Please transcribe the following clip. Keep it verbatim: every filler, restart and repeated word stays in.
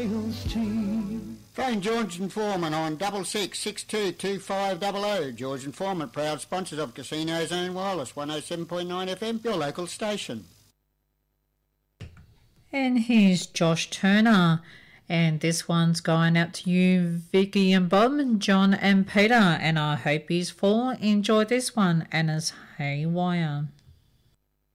Phone George and Foreman on double six six two two five double oh. George and Foreman, proud sponsors of Casino Zone Wireless, one oh seven point nine F M, your local station. And here's Josh Turner. And this one's going out to you, Vicky and Bob, and John and Peter. And I hope you all enjoy this one, Anna's Haywire.